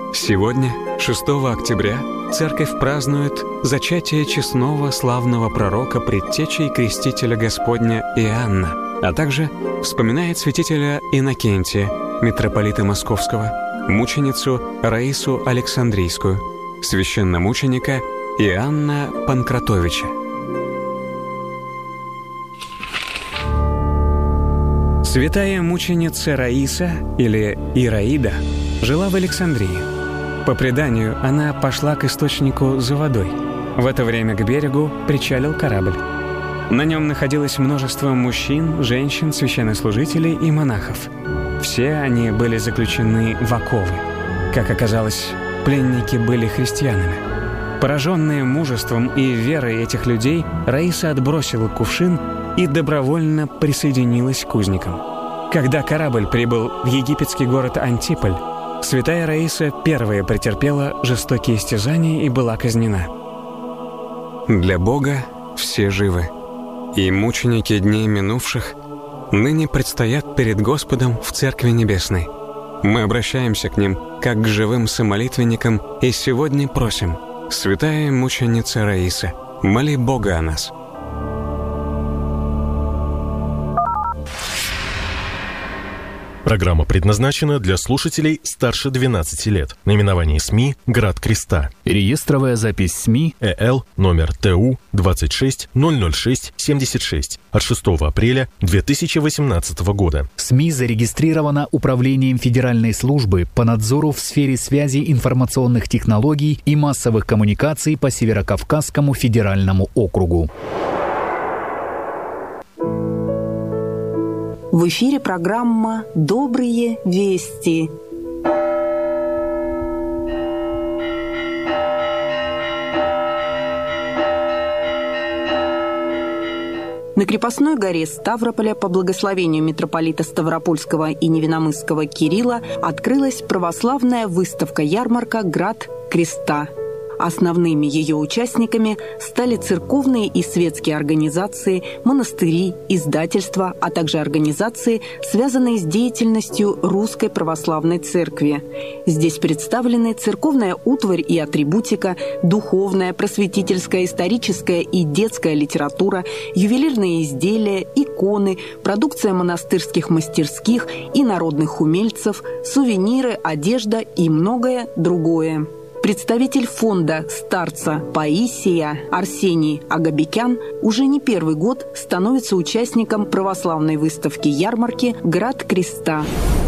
Сегодня, 6 октября, Церковь празднует зачатие честного славного пророка, предтечи и крестителя Господня Иоанна, а также вспоминает святителя Иннокентия, митрополита Московского, мученицу Раису Александрийскую, священномученика Иоанна Панкратовича. Святая мученица Раиса, или Ираида, жила в Александрии. По преданию, она пошла к источнику за водой. В это время к берегу причалил корабль. На нем находилось множество мужчин, женщин, священнослужителей и монахов. Все они были заключены в оковы. Как оказалось, пленники были христианами. Пораженная мужеством и верой этих людей, Раиса отбросила кувшин и добровольно присоединилась к узникам. Когда корабль прибыл в египетский город Антиполь, святая Раиса первая претерпела жестокие истязания и была казнена. Для Бога все живы, и мученики дней минувших ныне предстоят перед Господом в Церкви Небесной. Мы обращаемся к ним, как к живым самолитвенникам, и сегодня просим: святая мученица Раиса, моли Бога о нас. Программа предназначена для слушателей старше 12 лет. Наименование СМИ «Град Креста». Реестровая запись СМИ ЭЛ номер ТУ 2600676 от 6 апреля 2018 года. СМИ зарегистрирована Управлением Федеральной службы по надзору в сфере связи информационных технологий и массовых коммуникаций по Северокавказскому федеральному округу. В эфире программа «Добрые вести». На крепостной горе Ставрополя по благословению митрополита Ставропольского и Невиномысского Кирилла открылась православная выставка-ярмарка «Град Креста». Основными ее участниками стали церковные и светские организации, монастыри, издательства, а также организации, связанные с деятельностью Русской Православной Церкви. Здесь представлены церковная утварь и атрибутика, духовная, просветительская, историческая и детская литература, ювелирные изделия, иконы, продукция монастырских мастерских и народных умельцев, сувениры, одежда и многое другое. Представитель фонда старца Паисия Арсений Агабекян уже не первый год становится участником православной выставки-ярмарки «Град Креста».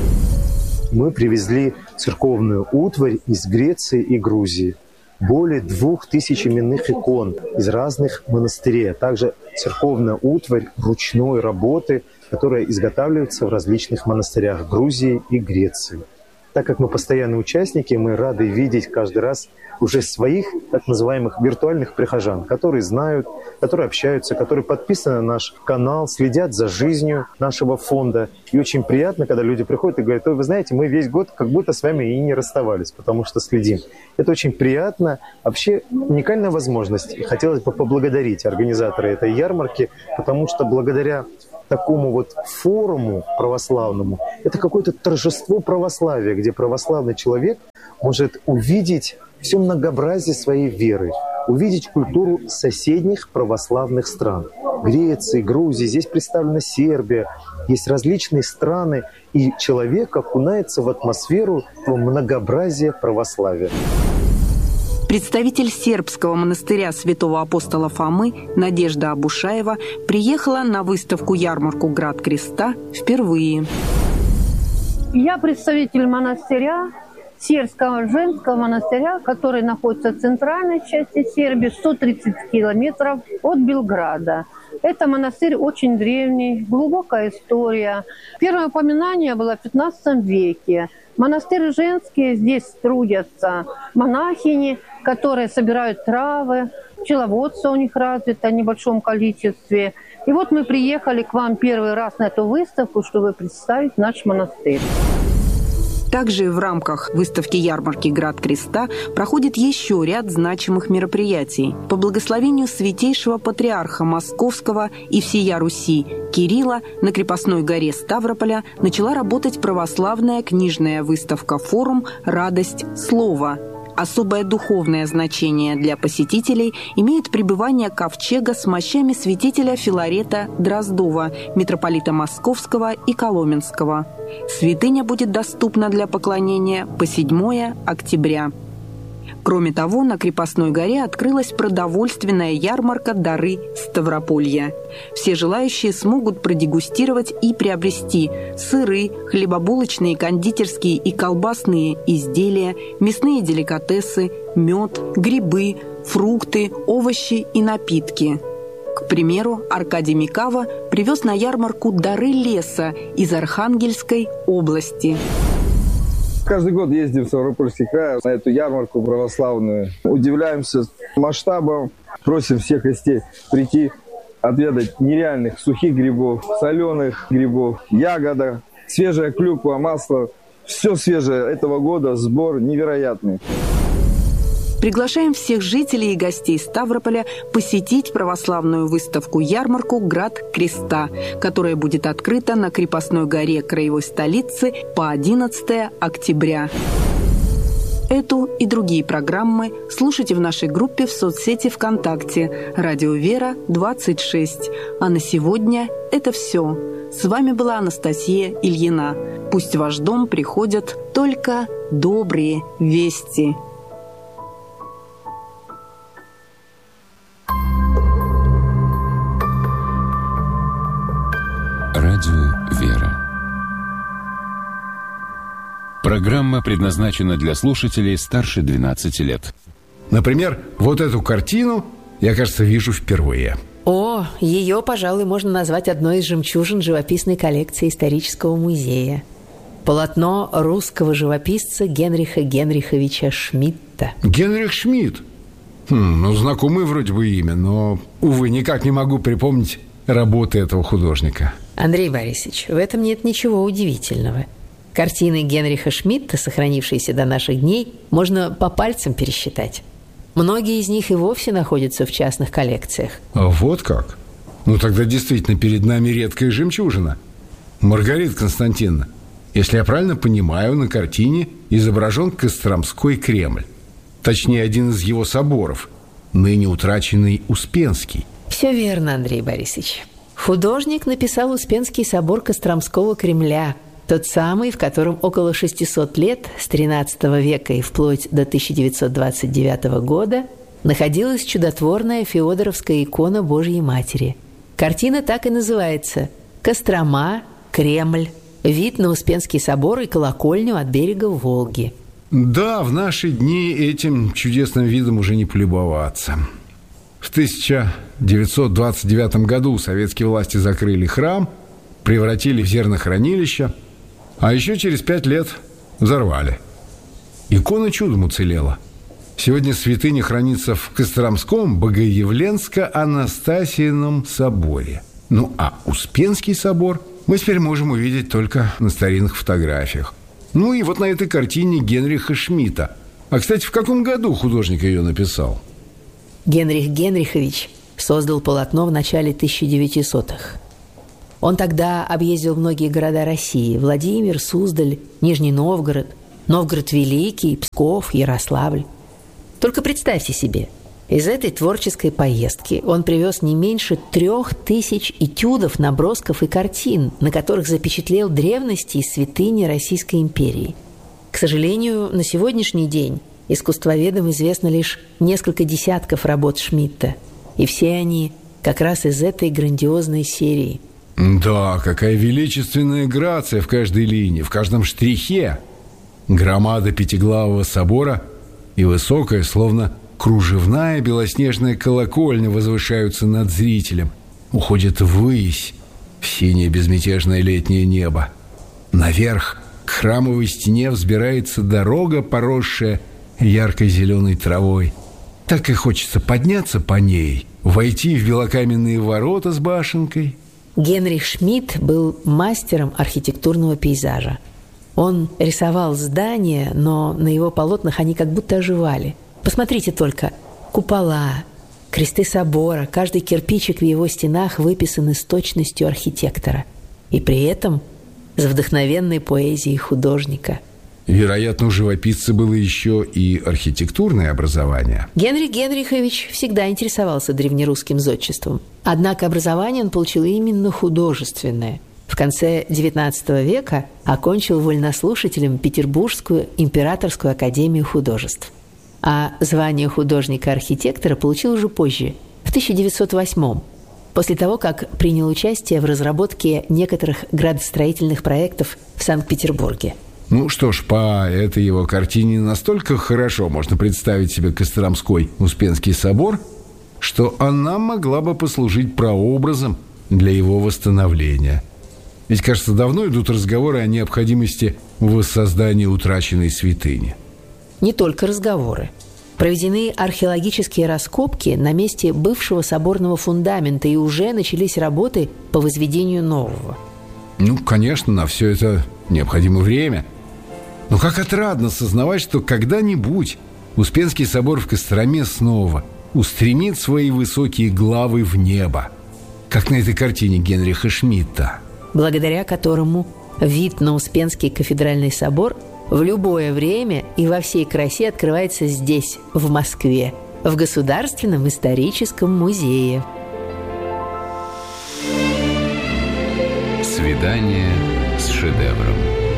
Мы привезли церковную утварь из Греции и Грузии. Более 2000 именных икон из разных монастырей, а также церковная утварь ручной работы, которая изготавливается в различных монастырях Грузии и Греции. Так как мы постоянные участники, мы рады видеть каждый раз уже своих так называемых виртуальных прихожан, которые знают, которые общаются, которые подписаны на наш канал, следят за жизнью нашего фонда. И очень приятно, когда люди приходят и говорят: ой, вы знаете, мы весь год как будто с вами и не расставались, потому что следим. Это очень приятно. Вообще уникальная возможность. И хотелось бы поблагодарить организаторы этой ярмарки, потому что благодаря такому вот форуму православному, это какое-то торжество православия, где православный человек может увидеть все многообразие своей веры, увидеть культуру соседних православных стран. Греции, Грузии, здесь представлена Сербия, есть различные страны, и человек окунается в атмосферу многообразия православия. Представитель сербского монастыря святого апостола Фомы Надежда Абушаева приехала на выставку-ярмарку «Град Креста» впервые. Я представитель монастыря, Сербского женского монастыря, который находится в центральной части Сербии, 130 километров от Белграда. Это монастырь очень древний, глубокая история. Первое упоминание было в 15 веке. Монастырь женский, здесь трудятся монахини, которые собирают травы, пчеловодство у них развито в небольшом количестве. И вот мы приехали к вам первый раз на эту выставку, чтобы представить наш монастырь. Также в рамках выставки-ярмарки «Град Креста» проходит еще ряд значимых мероприятий. По благословению святейшего патриарха Московского и всея Руси Кирилла на крепостной горе Ставрополя начала работать православная книжная выставка-форум «Радость слова». Особое духовное значение для посетителей имеет пребывание ковчега с мощами святителя Филарета Дроздова, митрополита Московского и Коломенского. Святыня будет доступна для поклонения по 7 октября. Кроме того, на крепостной горе открылась продовольственная ярмарка «Дары Ставрополья». Все желающие смогут продегустировать и приобрести сыры, хлебобулочные, кондитерские и колбасные изделия, мясные деликатесы, мед, грибы, фрукты, овощи и напитки. К примеру, Аркадий Микава привез на ярмарку дары леса из Архангельской области. Каждый год ездим в Ставропольский край на эту ярмарку православную. Удивляемся масштабам, просим всех гостей прийти отведать нереальных сухих грибов, соленых грибов, ягода, свежая клюква, масло. Все свежее этого года, сбор невероятный. Приглашаем всех жителей и гостей Ставрополя посетить православную выставку-ярмарку «Град Креста», которая будет открыта на крепостной горе краевой столицы по 11 октября. Эту и другие программы слушайте в нашей группе в соцсети ВКонтакте «Радио Вера 26». А на сегодня это все. С вами была Анастасия Ильина. Пусть в ваш дом приходят только добрые вести. Радио «Вера». Программа предназначена для слушателей старше 12 лет. Например, вот эту картину я, кажется, вижу впервые. О, ее, пожалуй, можно назвать одной из жемчужин живописной коллекции исторического музея. Полотно русского живописца Генриха Генриховича Шмидта. Генрих Шмидт? Ну, знакомое вроде бы имя, но, увы, никак не могу припомнить работы этого художника. Андрей Борисович, в этом нет ничего удивительного. Картины Генриха Шмидта, сохранившиеся до наших дней, можно по пальцам пересчитать. Многие из них и вовсе находятся в частных коллекциях. А вот как? Ну, тогда действительно перед нами редкая жемчужина. Маргарита Константиновна, если я правильно понимаю, на картине изображен Костромской Кремль. Точнее, один из его соборов, ныне утраченный Успенский. Все верно, Андрей Борисович. Художник написал Успенский собор Костромского Кремля, тот самый, в котором около 600 лет, с XIII века и вплоть до 1929 года, находилась чудотворная феодоровская икона Божьей Матери. Картина так и называется «Кострома, Кремль. Вид на Успенский собор и колокольню от берега Волги». Да, в наши дни этим чудесным видом уже не полюбоваться. В 1929 году советские власти закрыли храм, превратили в зернохранилище, а еще через 5 лет взорвали. Икона чудом уцелела. Сегодня святыня хранится в Костромском Богоявленско-Анастасийном соборе. Ну, а Успенский собор мы теперь можем увидеть только на старинных фотографиях. Ну и вот на этой картине Генриха Шмидта. А, кстати, в каком году художник ее написал? Генрих Генрихович создал полотно в начале 1900-х. Он тогда объездил многие города России: Владимир, Суздаль, Нижний Новгород, Новгород Великий, Псков, Ярославль. Только представьте себе, из этой творческой поездки он привез не меньше 3000 этюдов, набросков и картин, на которых запечатлел древности и святыни Российской империи. К сожалению, на сегодняшний день искусствоведам известно лишь несколько десятков работ Шмидта, и все они как раз из этой грандиозной серии. Да, какая величественная грация в каждой линии, в каждом штрихе. Громада Пятиглавого собора и высокая, словно кружевная белоснежная колокольня возвышаются над зрителем, уходят ввысь, в синее безмятежное летнее небо. Наверх к храмовой стене взбирается дорога, поросшая яркой зеленой травой. Так и хочется подняться по ней, войти в белокаменные ворота с башенкой. Генрих Шмидт был мастером архитектурного пейзажа. Он рисовал здания, но на его полотнах они как будто оживали. Посмотрите только, купола, кресты собора, каждый кирпичик в его стенах выписаны с точностью архитектора. И при этом с вдохновенной поэзией художника. Вероятно, у живописца было еще и архитектурное образование. Генрих Генрихович всегда интересовался древнерусским зодчеством. Однако образование он получил именно художественное. В конце XIX века окончил вольнослушателем Петербургскую императорскую академию художеств. А звание художника-архитектора получил уже позже, в 1908 после того, как принял участие в разработке некоторых градостроительных проектов в Санкт-Петербурге. Ну что ж, по этой его картине настолько хорошо можно представить себе Костромской Успенский собор, что она могла бы послужить прообразом для его восстановления. Ведь, кажется, давно идут разговоры о необходимости воссоздания утраченной святыни. Не только разговоры. Проведены археологические раскопки на месте бывшего соборного фундамента, и уже начались работы по возведению нового. Ну, конечно, на все это необходимо время. Но как отрадно сознавать, что когда-нибудь Успенский собор в Костроме снова устремит свои высокие главы в небо, как на этой картине Генриха Шмидта, благодаря которому вид на Успенский кафедральный собор в любое время и во всей красе открывается здесь, в Москве, в Государственном историческом музее. Свидание с шедевром.